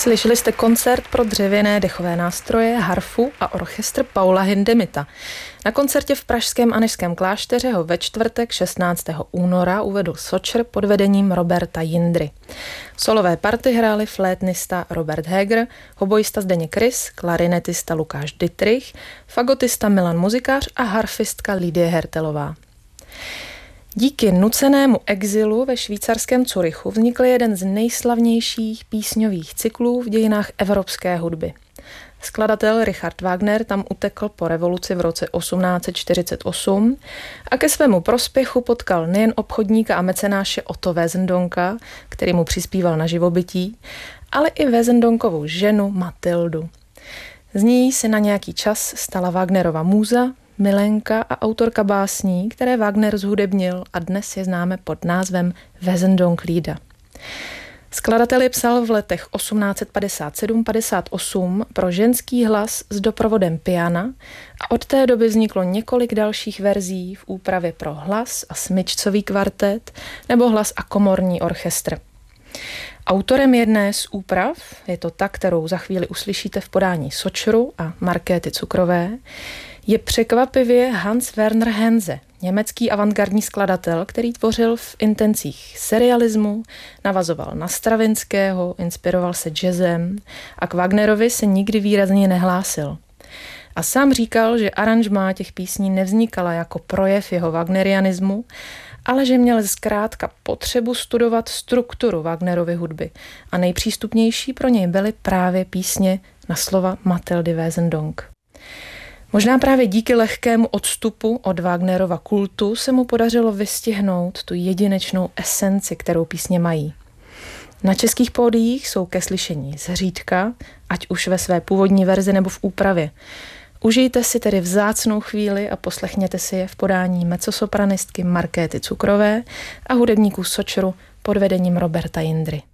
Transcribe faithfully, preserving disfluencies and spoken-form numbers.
Slyšeli jste koncert pro dřevěné dechové nástroje, harfu a orchestr Paula Hindemita. Na koncertě v pražském Anežském klášteře ho ve čtvrtek šestnáctého února uvedl Sočr pod vedením Roberta Jindry. Solové party hráli flétnista Robert Heger, hoboista Zdeněk Rys, klarinetista Lukáš Dittrich, fagotista Milan Muzikář a harfistka Lidie Hertelová. Díky nucenému exilu ve švýcarském Curychu vznikl jeden z nejslavnějších písňových cyklů v dějinách evropské hudby. Skladatel Richard Wagner tam utekl po revoluci v roce osmnáct set čtyřicet osm a ke svému prospěchu potkal nejen obchodníka a mecenáše Otto Wesendoncka, který mu přispíval na živobytí, ale i Wesendonckovu ženu Matildu. Z ní se na nějaký čas stala Wagnerova můza, milenka a autorka básní, které Wagner zhudebnil a dnes je známe pod názvem Wesendonck Lieder. Skladatel je psal v letech osmnáct set padesát sedm padesát osm pro ženský hlas s doprovodem piana a od té doby vzniklo několik dalších verzí v úpravě pro hlas a smyčcový kvartet nebo hlas a komorní orchestr. Autorem jedné z úprav, je to ta, kterou za chvíli uslyšíte v podání Sočru a Markéty Cukrové, je překvapivě Hans Werner Henze, německý avantgardní skladatel, který tvořil v intencích serialismu, navazoval na Stravinského, inspiroval se jazzem a k Wagnerovi se nikdy výrazně nehlásil. A sám říkal, že aranžmá těch písní nevznikala jako projev jeho wagnerianismu, ale že měl zkrátka potřebu studovat strukturu Wagnerovy hudby a nejpřístupnější pro něj byly právě písně na slova Matildy Wesendonck. Možná právě díky lehkému odstupu od Wagnerova kultu se mu podařilo vystihnout tu jedinečnou esenci, kterou písně mají. Na českých pódiích jsou ke slyšení zřídka, ať už ve své původní verzi nebo v úpravě. Užijte si tedy vzácnou chvíli a poslechněte si je v podání mezzosopranistky Markéty Cukrové a hudebníků Sočru pod vedením Roberta Jindry.